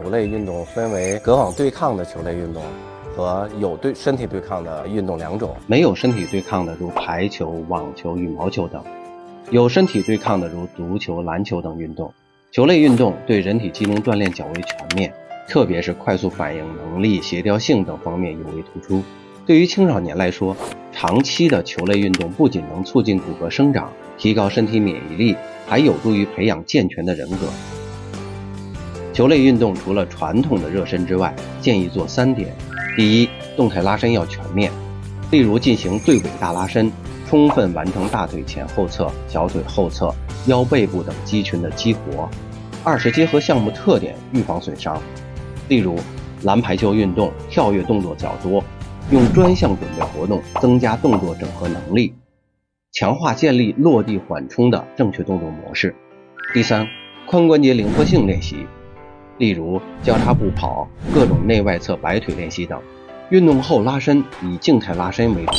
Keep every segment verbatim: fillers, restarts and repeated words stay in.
球类运动分为隔网对抗的球类运动和有对身体对抗的运动两种。 没有身体对抗的如排球、网球、羽毛球等，有身体对抗的如足球、篮球等运动。球类运动对人体机能锻炼较为全面，特别是快速反应能力、协调性等方面尤为突出。对于青少年来说，长期的球类运动不仅能促进骨骼生长，提高身体免疫力，还有助于培养健全的人格。球类运动除了传统的热身之外，建议做三点。第一，动态拉伸要全面，例如进行对尾大拉伸，充分完成大腿前后侧、小腿后侧、腰背部等肌群的激活。二是结合项目特点，预防损伤，例如篮排球运动跳跃动作较多，用专项准备活动增加动作整合能力，强化建立落地缓冲的正确动作模式。第三，髋关节灵活性练习，例如交叉步跑、各种内外侧摆腿练习等。运动后拉伸以静态拉伸为主。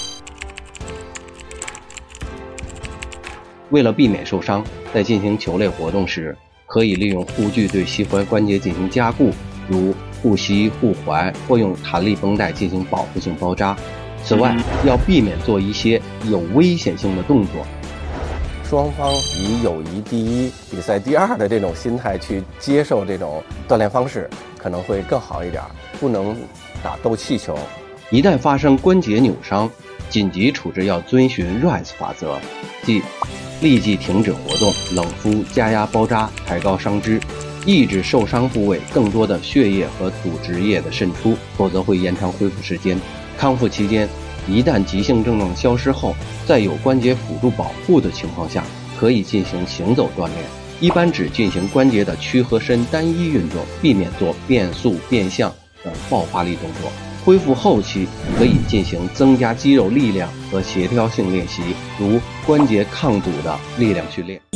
为了避免受伤，在进行球类活动时，可以利用护具对膝踝关节进行加固，如护膝、护踝，或用弹力绷带进行保护性包扎。此外，要避免做一些有危险性的动作。 双方以友谊第一、比赛第二的这种心态去接受这种锻炼方式，可能会更好一点。不能打斗气球。 一旦发生关节扭伤，紧急处置要遵循 R I S E 法则，即立即停止活动，冷敷、加压包扎，抬高伤肢，抑制受伤部位更多的血液和组织液的渗出，否则会延长恢复时间。康复期间，一旦急性症状消失后，在有关节辅助保护的情况下，可以进行行走锻炼，一般只进行关节的屈和伸单一运动，避免做变速、变向等爆发力动作。恢复后期可以进行增加肌肉力量和协调性练习，如关节抗阻的力量训练。